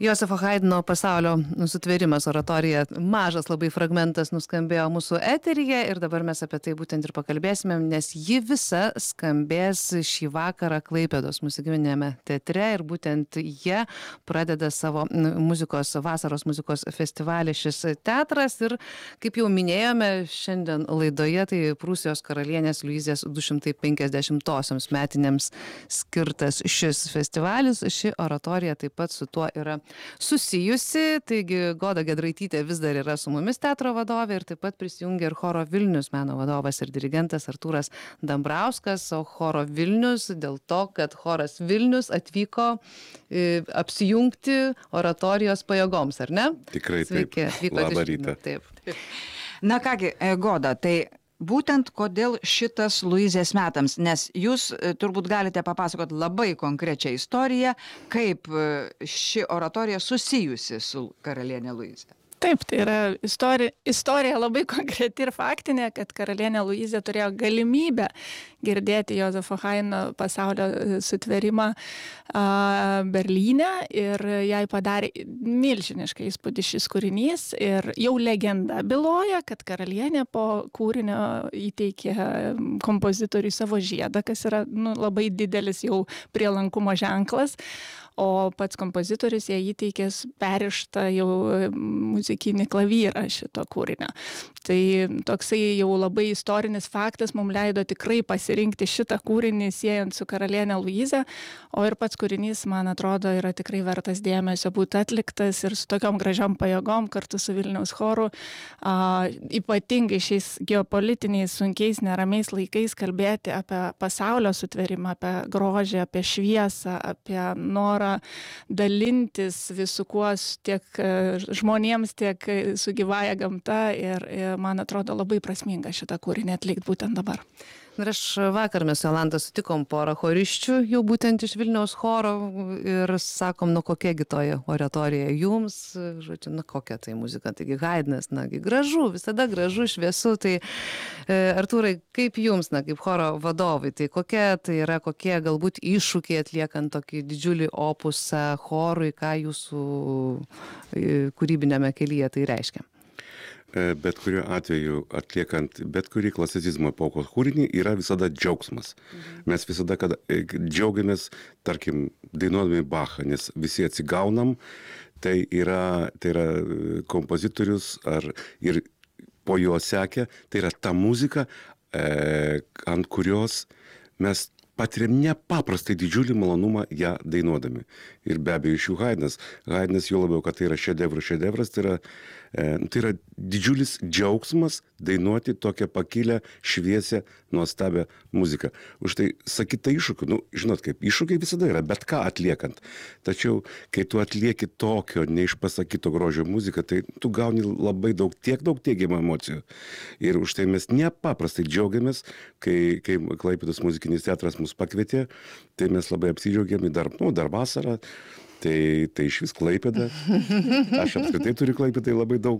Josefo Haidno Pasaulio sutvėrimas oratorija, mažas labai fragmentas nuskambėjo mūsų eteryje ir dabar mes apie tai būtent ir pakalbėsime, nes ji visa skambės šį vakarą Klaipėdos muzikinėme teatre ir būtent jie pradeda savo vasaros muzikos festivalį šis teatras ir, kaip jau minėjome šiandien laidoje, tai Prūsijos karalienės Luizės 250-osioms metinėms skirtas šis festivalis, ši oratorija taip pat su tuo yra susijusi, taigi Goda Giedraitytė vis dar yra su mumis teatro vadovė ir taip pat prisijungia ir Choro Vilnius meno vadovas ir dirigentas Artūras Dambrauskas, o Choro Vilnius dėl to, kad Choras Vilnius atvyko apsijungti oratorijos pajėgoms, ar ne? Tikrai Sveiki, taip. Labą rytą. Taip. Na kągi, Goda, tai būtent kodėl šitas Luizės metams, nes jūs turbūt galite papasakoti labai konkrečią istoriją, kaip ši oratorija susijusi su karalienė Luizė. Taip, tai yra istorija labai konkreti ir faktinė, kad karalienė Luizė turėjo galimybę girdėti Josefo Haidno Pasaulio sutvėrimą Berlyne ir jai padarė milžinišką įspūdį šis kūrinys ir jau legenda byloja, kad karalienė po kūrinio įteikė kompozitoriui savo žiedą, kas yra labai didelis jau prielankumo ženklas. O pats kompozitorius jai įteikęs perištą jau muzikinį klavyrą šito kūrinio. Tai toksai jau labai istorinis faktas mums leido tikrai pasirinkti šitą kūrinį siejant su karalienė Luize, o ir pats kūrinys, man atrodo, yra tikrai vertas dėmesio būti atliktas ir su tokiom gražiom pajėgom kartu su Vilniaus choru. Ypatingai šiais geopolitiniais, sunkiais, neramiais laikais kalbėti apie pasaulio sutvėrimą, apie grožį, apie šviesą, apie norą dalintis visų kuo tiek žmonėms, tiek su gyvąja gamta ir man atrodo labai prasminga šitą kūrinį atlikti būtent dabar. Ir aš vakar mes su Jolanta sutikom porą choriščių, jau būtent iš Vilniaus choro ir sakom, kokiagi toji oratorija jums, žodžiu, kokia tai muzika, taigi Haidnas, gražu, visada gražu, šviesu, tai Artūrai, kaip jums, kaip choro vadovai, tai kokie galbūt iššūkiai atliekant tokį didžiulį opusą chorui, ką jūsų kūrybinėme kelyje tai reiškia? Bet kuriuo atveju atliekant bet kurį klasicizmo epokos kūrinį yra visada džiaugsmas. Mes visada, kad džiaugiamės, tarkim, dainuodami Bachą, nes visi atsigaunam, tai yra kompozitorius ir po jo sekė, tai yra ta muzika, ant kurios mes patiriam nepaprastai didžiulį malonumą ją dainuodami. Ir be abejo iš jų Haidnas. Haidnas jau labiau, kad tai yra šedevras, tai yra didžiulis džiaugsmas dainuoti tokią pakilę, šviesią, nuostabią muziką. Už tai sakyta iššūkių, žinot kaip, iššūkiai visada yra, bet ką atliekant. Tačiau, kai tu atlieki tokio neišpasakyto grožio muziką, tai tu gauni labai tiek daug teigiamų emocijų. Ir už tai mes nepaprastai džiaugiamės, kai Klaipėdos muzikinis teatras mus pakvietė, tai mes labai apsidžiaugiam dar vasarą. Tai iš vis Klaipėda. Aš apskritai turiu Klaipėdai labai daug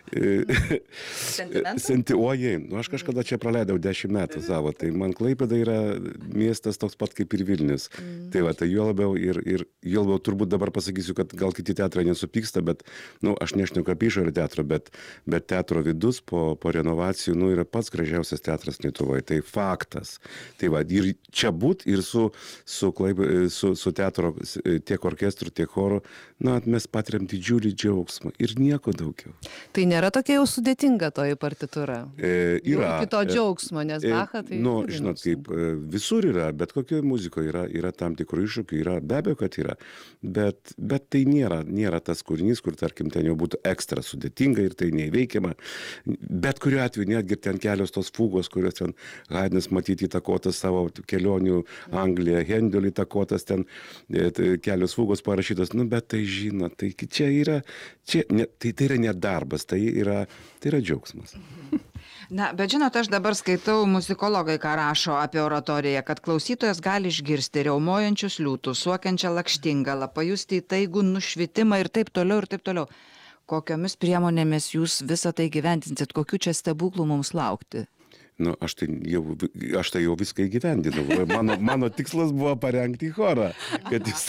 sentiojai. Aš kažkada čia praleidau 10 metų savo, tai man Klaipėda yra miestas toks pat kaip ir Vilnius. Tai juo labiau ir juo labiau turbūt dabar pasakysiu, kad gal kiti teatrai nesupyksta, bet aš nešneku apie išorę teatro, bet teatro vidus po renovacijų yra pats gražiausias teatras Lietuvoje. Tai faktas. Tai ir čia būt ir su teatro tiek orkestru, tiek choro, mes patiriam didžiulį džiaugsmą ir nieko daugiau. Tai nėra tokia jau sudėtinga toji partitūra? Yra. Iki to džiaugsmo, nes Bachą tai... žinot, kaip visur yra, bet kokioje muzikoje yra tam tikrų iššūkių, yra, be abejo, kad yra, bet tai nėra tas kūrinys, kur, tarkim, ten jau būtų ekstra sudėtinga ir tai neįveikiama. Bet kuriuo atveju, netgi ten kelios tos fugos, kurios ten Haidnas matyti įtakotas savo kelionių Angliją, Hendelį įtakotas ten kelios fugos parašytos, bet tai žinot, tai čia yra, tai yra ne darbas, tai yra džiaugsmas. Na, bet žinot, aš dabar skaitau muzikologai, ką rašo apie oratoriją, kad klausytojas gali išgirsti riaumojančius liūtus, suokiančią lakštingalą, pajusti įtaigų nušvitimą ir taip toliau, ir taip toliau. Kokiomis priemonėmis jūs visą tai gyventinsit, kokių čia stebuklų mums laukti? Nu, aš tai jau viską įgyvendinau. Mano tikslas buvo parengti chorą, kad jis...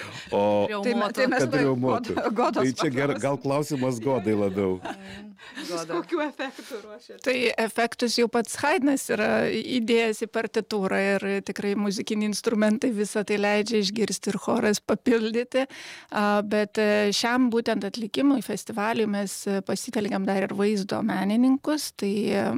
Tai mes kad riaumotų. Godos Tai čia gal klausimas Godai labiau. Kokių efektų ruošėte? Tai efektus jau pats Haydnas yra įdėjęs į partitūrą ir tikrai muzikiniai instrumentai visą tai leidžia išgirsti ir choras papildyti. Bet šiam būtent atlikimui, festivaliui mes pasitelkiam dar ir vaizdo menininkus. Tai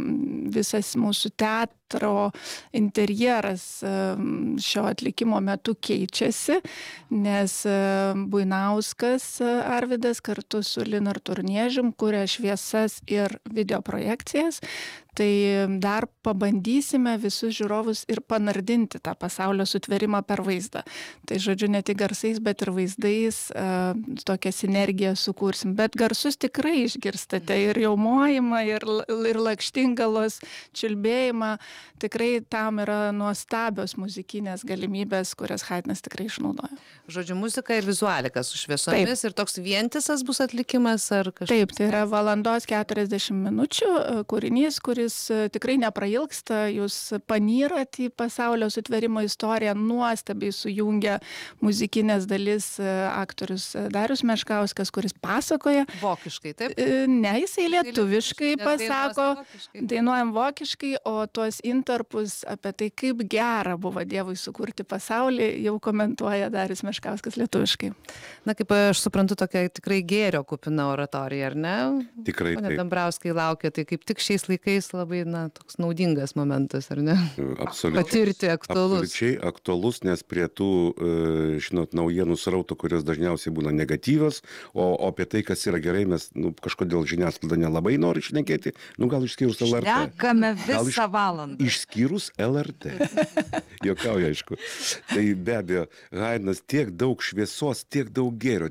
visas mūsų teatro interjeras šio atlikimo metu keičiasi, nes Buinauskas Arvydas kartu su Linartu Urniežium kuria šviesas ir video projekcijas. Tai dar pabandysime visus žiūrovus ir panardinti tą pasaulio sutvėrimą per vaizdą. Tai žodžiu, ne tik garsais, bet ir vaizdais tokią sinergiją sukursim. Bet garsus tikrai išgirstate ir jaumojimą, ir lakštingalos, čiulbėjimą. Tikrai tam yra nuostabios muzikinės galimybės, kurias Haydnas tikrai išnaudoja. Žodžiu, muzika ir vizualika su šviesomis. Taip. Ir toks vientisas bus atlikimas ar kažkas? Taip, tai yra valandos 40 minučių kūrinys, kuris tikrai neprailgsta, jūs panyrat į pasaulio sutvėrimo istoriją, nuostabiai sujungia muzikinės dalis aktorius Darius Meškauskas, kuris pasakoja. Vokiškai, taip? Ne, jisai lietuviškai pasako, dainuojam vokiškai, o tuos intarpus apie tai, kaip gera buvo Dievui sukurti pasaulį, jau komentuoja Darius Meškauskas lietuviškai. Na, kaip aš suprantu, tokia tikrai gėrio kupina oratorija, ar ne? Tikrai taip. Dambrauskai laukia, tai kaip tik šiais laikais labai, toks naudingas momentas, ar ne? Absoliučiai. Patirti aktualus. Absoliučiai aktualus, nes prie tų, naujienų srautų, kurios dažniausiai būna negatyvios, o apie tai, kas yra gerai, mes kažkodėl žiniasklaida nelabai nori šnekėti, gal išskyrus LRT. Šnekame visą valandą. Išskyrus LRT. Juokauju, aišku. Tai be abejo, Haydnas tiek daug šviesos, tiek daug gėrio,